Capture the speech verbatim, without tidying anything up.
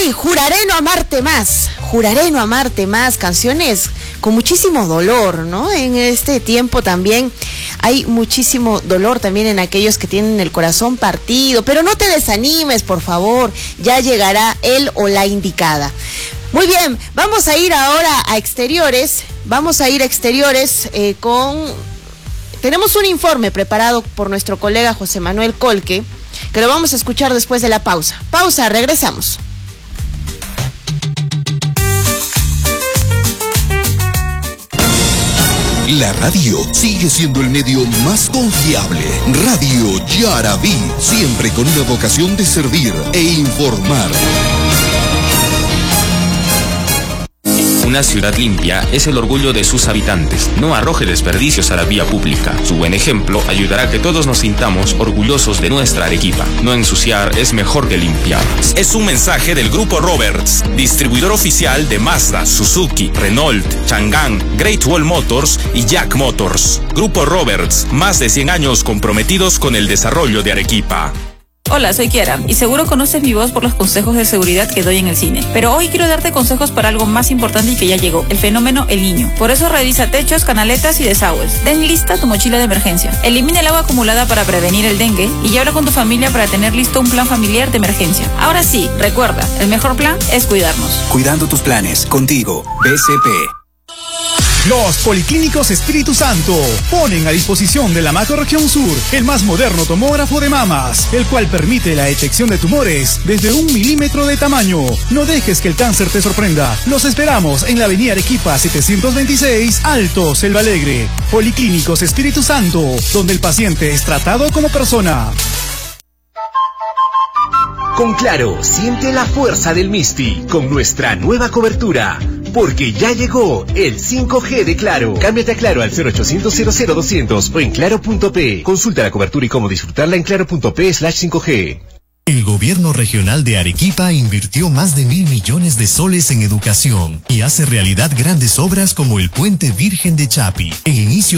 Ay, juraré no amarte más, juraré no amarte más, canciones con muchísimo dolor, ¿no? En este tiempo también hay muchísimo dolor también en aquellos que tienen el corazón partido, pero no te desanimes, por favor, ya llegará él o la indicada. Muy bien, vamos a ir ahora a exteriores, vamos a ir a exteriores eh, con... Tenemos un informe preparado por nuestro colega José Manuel Colque, que lo vamos a escuchar después de la pausa. Pausa, regresamos. La radio sigue siendo el medio más confiable. Radio Yaraví, siempre con una vocación de servir e informar. Una ciudad limpia es el orgullo de sus habitantes. No arroje desperdicios a la vía pública. Su buen ejemplo ayudará a que todos nos sintamos orgullosos de nuestra Arequipa. No ensuciar es mejor que limpiar. Es un mensaje del Grupo Roberts, distribuidor oficial de Mazda, Suzuki, Renault, Chang'an, Great Wall Motors y Jack Motors. Grupo Roberts, más de cien años comprometidos con el desarrollo de Arequipa. Hola, soy Kiara, y seguro conoces mi voz por los consejos de seguridad que doy en el cine. Pero hoy quiero darte consejos para algo más importante y que ya llegó, el fenómeno El Niño. Por eso revisa techos, canaletas y desagües. Ten lista tu mochila de emergencia. Elimina el agua acumulada para prevenir el dengue y habla con tu familia para tener listo un plan familiar de emergencia. Ahora sí, recuerda, el mejor plan es cuidarnos. Cuidando tus planes, contigo, B C P. Los Policlínicos Espíritu Santo ponen a disposición de la Macrorregión Sur el más moderno tomógrafo de mamas, el cual permite la detección de tumores desde un milímetro de tamaño. No dejes que el cáncer te sorprenda. Los esperamos en la avenida Arequipa setecientos veintiséis, Alto, Selva Alegre. Policlínicos Espíritu Santo, donde el paciente es tratado como persona. Con Claro, siente la fuerza del Misti con nuestra nueva cobertura. Porque ya llegó el cinco G de Claro. Cámbiate a Claro al cero ochocientos cero cero doscientos o en claro punto pe. Consulta la cobertura y cómo disfrutarla en claro punto pe slash cinco G. El gobierno regional de Arequipa invirtió más de mil millones de soles en educación y hace realidad grandes obras como el Puente Virgen de Chapi. En inicio